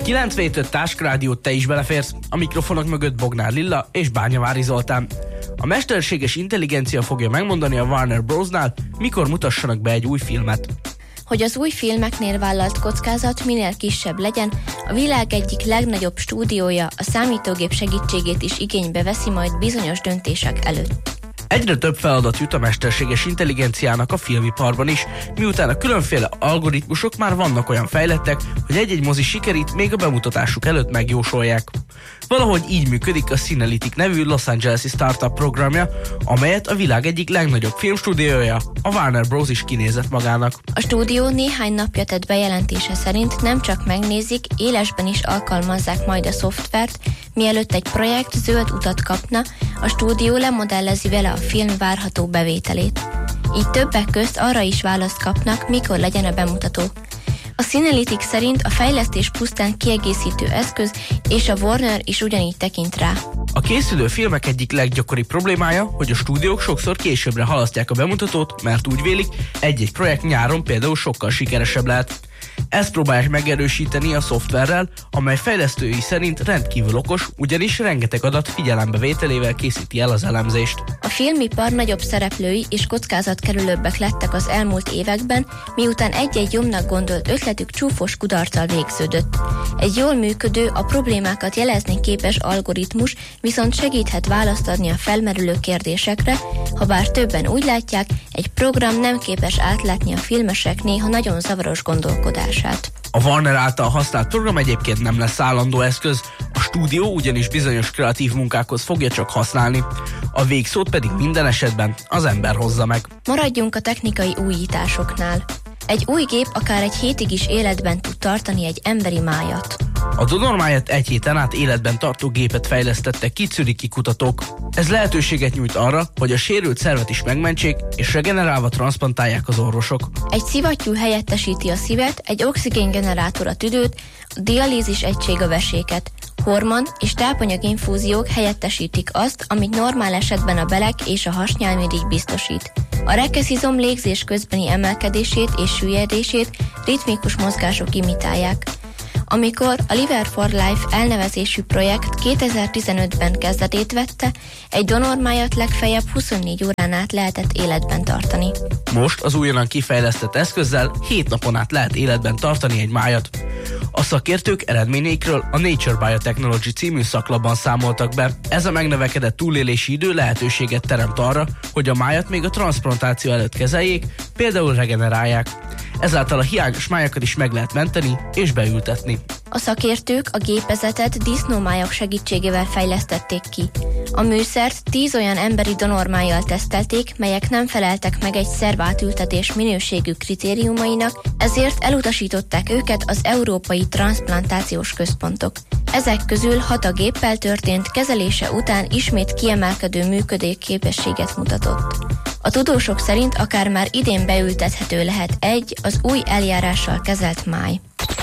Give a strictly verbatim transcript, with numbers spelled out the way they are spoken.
kilenc vét öt Táskrádiót te is beleférsz, a mikrofonok mögött Bognár Lilla és Bányavári Zoltán. A mesterséges intelligencia fogja megmondani a Warner Brosnál, mikor mutassanak be egy új filmet. Hogy az új filmeknél vállalt kockázat minél kisebb legyen, a világ egyik legnagyobb stúdiója a számítógép segítségét is igénybe veszi majd bizonyos döntések előtt. Egyre több feladat jut a mesterséges intelligenciának a filmiparban is, miután a különféle algoritmusok már vannak olyan fejlettek, hogy egy-egy mozi sikerét még a bemutatásuk előtt megjósolják. Valahogy így működik a Cinelitic nevű Los Angeles-i startup programja, amelyet a világ egyik legnagyobb filmstúdiója, a Warner Bros. Is kinézett magának. A stúdió néhány napja tett bejelentése szerint nem csak megnézik, élesben is alkalmazzák majd a szoftvert, mielőtt egy projekt zöld utat kapna, a stúdió lemodellezi vele a film várható bevételét. Így többek közt arra is választ kapnak, mikor legyen a bemutató. A Cinelitic szerint a fejlesztés pusztán kiegészítő eszköz, és a Warner is ugyanígy tekint rá. A készülő filmek egyik leggyakoribb problémája, hogy a stúdiók sokszor későbbre halasztják a bemutatót, mert úgy vélik, egy-egy projekt nyáron például sokkal sikeresebb lehet. Ezt próbálják megerősíteni a szoftverrel, amely fejlesztői szerint rendkívül okos, ugyanis rengeteg adat figyelembevételével készíti el az elemzést. A filmipar nagyobb szereplői és kockázatkerülőbbek lettek az elmúlt években, miután egy-egy jobbnak gondolt ötletük csúfos kudarccal végződött. Egy jól működő, a problémákat jelezni képes algoritmus viszont segíthet választ adni a felmerülő kérdésekre, ha bár többen úgy látják, egy program nem képes átlátni a filmesek néha nagyon zavaros gondolkodását. A Warner által használt program egyébként nem lesz állandó eszköz, a stúdió ugyanis bizonyos kreatív munkákhoz fogja csak használni, a végszót pedig minden esetben az ember hozza meg. Maradjunk a technikai újításoknál. Egy új gép akár egy hétig is életben tud tartani egy emberi májat. A donormájat egy héten át életben tartó gépet fejlesztettek ki zürichi kutatók. Ez lehetőséget nyújt arra, hogy a sérült szervet is megmentsék, és regenerálva transzplantálják az orvosok. Egy szivattyú helyettesíti a szívet, egy oxigéngenerátor a tüdőt, a dialízis egység a veséket. Hormon és tápanyaginfúziók helyettesítik azt, amit normál esetben a belek és a hasnyálmirigy biztosít. A rekeszizom légzés közbeni emelkedését és süllyedését ritmikus mozgások imitálják. Amikor a Liver for Life elnevezésű projekt kétezer-tizenötben kezdetét vette, egy donormájat legfeljebb huszonnégy órán át lehetett életben tartani. Most az újonnan kifejlesztett eszközzel hét napon át lehet életben tartani egy májat. A szakértők eredményeikről a Nature Biotechnology című szaklapban számoltak be. Ez a megnövekedett túlélési idő lehetőséget teremt arra, hogy a májat még a transzplantáció előtt kezeljék, például regenerálják. Ezáltal a hiányos májakat is meg lehet menteni és beültetni. A szakértők a gépezetet disznómájak segítségével fejlesztették ki. A műszert tíz olyan emberi donormájjal tesztelték, melyek nem feleltek meg egy szervátültetés minőségű kritériumainak, ezért elutasították őket az Európai Transzplantációs Központok. Ezek közül hat a géppel történt kezelése után ismét kiemelkedő működőképességet mutatott. A tudósok szerint akár már idén beültethető lehet egy az új eljárással kezelt máj.